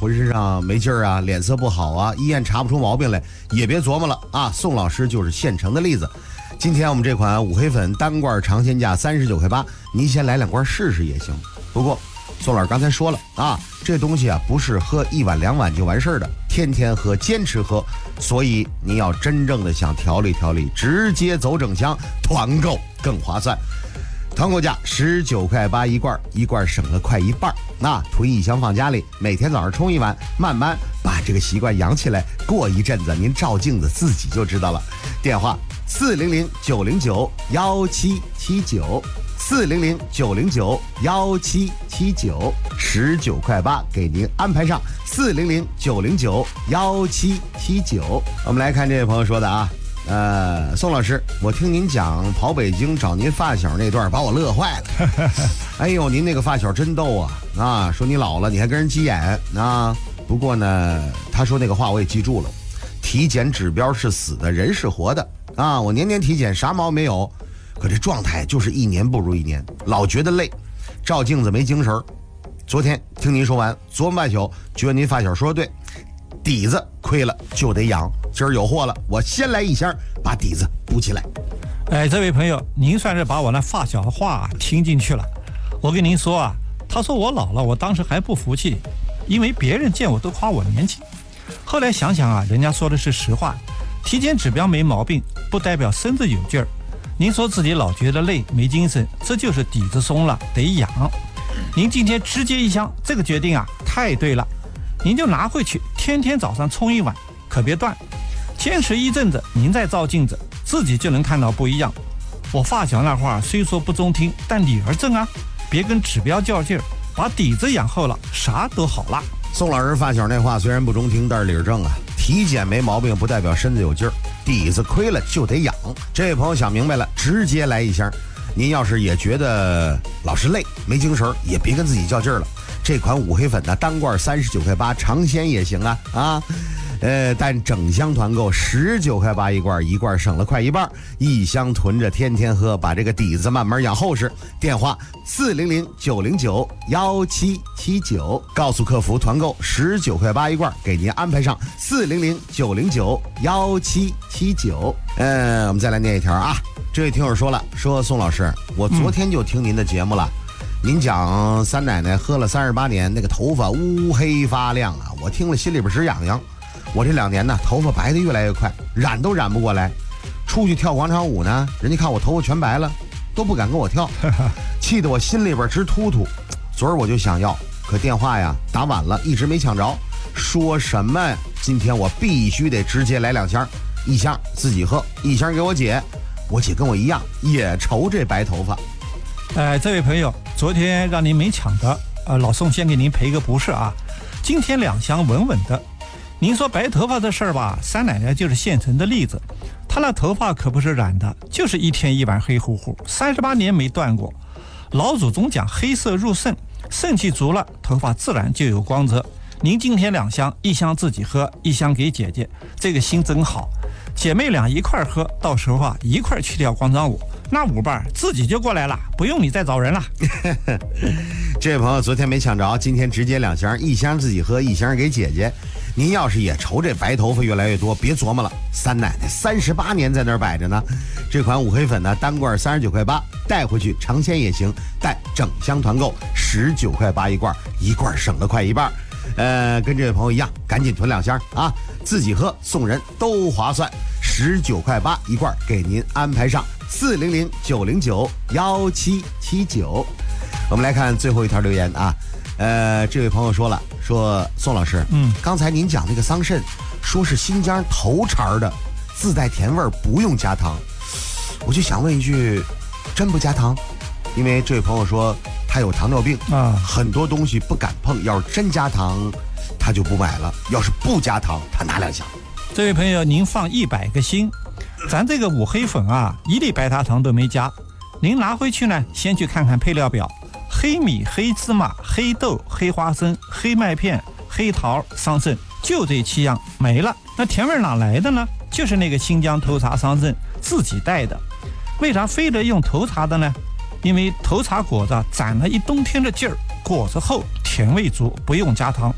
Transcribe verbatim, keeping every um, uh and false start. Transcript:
浑身上没劲儿啊，脸色不好啊，医院查不出毛病来，也别琢磨了啊。宋老师就是现成的例子。今天我们这款五黑粉单罐尝鲜价三十九块八，您先来两罐试试也行。不过宋老师刚才说了啊，这东西啊不是喝一碗两碗就完事儿的，天天喝，坚持喝，所以你要真正的想调理调理，直接走整箱，团购更划算。团购价十九块八一罐，一罐省了快一半。那囤一箱放家里，每天早上冲一碗，慢慢把这个习惯养起来。过一阵子您照镜子自己就知道了。电话四零零九零九幺七七九，四零零九零九幺七七九，十九块八给您安排上。四零零九零九幺七七九。我们来看这位朋友说的啊。呃，宋老师，我听您讲跑北京找您发小那段，把我乐坏了。哎呦，您那个发小真逗啊！啊，说你老了，你还跟人急眼啊。不过呢，他说那个话我也记住了，体检指标是死的，人是活的啊。我年年体检，啥毛没有，可这状态就是一年不如一年，老觉得累，照镜子没精神。昨天听您说完，昨晚半宿觉得您发小说的对，底子亏了就得养。今儿有货了，我先来一箱，把底子补起来。 哎，这位朋友，您算是把我那发小的话听进去了。我跟您说啊，他说我老了，我当时还不服气，因为别人见我都夸我年轻。后来想想啊，人家说的是实话，体检指标没毛病，不代表身子有劲儿。您说自己老觉得累没精神，这就是底子松了，得养。您今天直接一箱，这个决定啊太对了，您就拿回去，天天早上冲一碗，可别断。坚持一阵子，您再照镜子，自己就能看到不一样。我发小那话虽说不中听，但理儿正啊，别跟指标较劲儿，把底子养厚了，啥都好了。 宋老师发小那话虽然不中听，但是理儿正啊。体检没毛病不代表身子有劲儿，底子亏了就得养。这位朋友想明白了，直接来一箱。您要是也觉得老是累没精神，也别跟自己较劲儿了。这款五黑粉呢，单罐三十九块八，尝鲜也行啊啊。呃，但整箱团购十九块八一罐，一罐省了快一半，一箱囤着天天喝，把这个底子慢慢养厚实。电话四零零九零九幺七七九，告诉客服团购十九块八一罐，给您安排上。四零零九零九幺七七九。呃，我们再来念一条啊，这位听友说了，说宋老师，我昨天就听您的节目了。嗯，您讲三奶奶喝了三十八年，那个头发乌黑发亮啊，我听了心里边直痒痒。我这两年呢，头发白的越来越快，染都染不过来。出去跳广场舞呢，人家看我头发全白了，都不敢跟我跳，气得我心里边直突突。昨儿我就想要，可电话呀打晚了，一直没抢着。说什么呀？今天我必须得直接来两箱，一箱自己喝，一箱给我姐。我姐跟我一样，也愁这白头发。 哎，这位朋友，昨天让您没抢的，呃，老宋先给您赔个不是啊。今天两箱稳稳的。您说白头发的事儿吧，三奶奶就是现成的例子。她那头发可不是染的，就是一天一晚黑乎乎，三十八年没断过。老祖宗讲黑色入肾，肾气足了，头发自然就有光泽。您今天两箱，一箱自己喝，一箱给姐姐，这个心真好。姐妹俩一块喝，到时候啊一块去跳广场舞，那舞伴自己就过来了，不用你再找人了。 这位朋友昨天没抢着，今天直接两箱，一箱自己喝，一箱给姐姐。您要是也愁这白头发越来越多，别琢磨了，三奶奶三十八年在那儿摆着呢。这款五黑粉呢，单罐三十九块八，带回去尝鲜也行，但整箱团购十九块八一罐，一罐省了快一半。呃，跟这位朋友一样，赶紧囤两箱啊，自己喝送人都划算，十九块八一罐，给您安排上。四零零九零九幺七七九。我们来看最后一条留言啊。呃，这位朋友说了，说宋老师，嗯，刚才您讲那个桑葚，说是新疆头茬的，自带甜味儿，不用加糖。我就想问一句，真不加糖？因为这位朋友说他有糖尿病啊，很多东西不敢碰，要是真加糖，他就不买了；要是不加糖，他拿两箱。 这位朋友，您放一百个心，咱这个五黑粉啊，一粒白砂糖都没加。您拿回去呢，先去看看配料表。黑米、黑芝麻、黑豆、黑花生、黑麦片、黑桃、桑葚，就这七样没了。那甜味哪来的呢？就是那个新疆头茶桑葚自己带的。为啥非得用头茶的呢？因为头茶果子攒了一冬天的劲儿，果子厚，甜味足，不用加糖。